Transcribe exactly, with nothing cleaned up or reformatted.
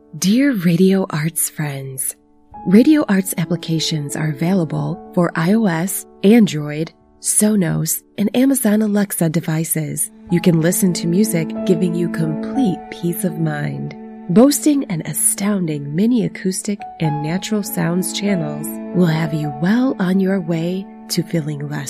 Dear Radio Arts friends, Radio Arts applications are available for iOS, Android, Sonos, and Amazon Alexa devices. You can listen to music giving you complete peace of mind. Boasting an astounding mini acoustic and natural sounds channels will have you well on your way to feeling less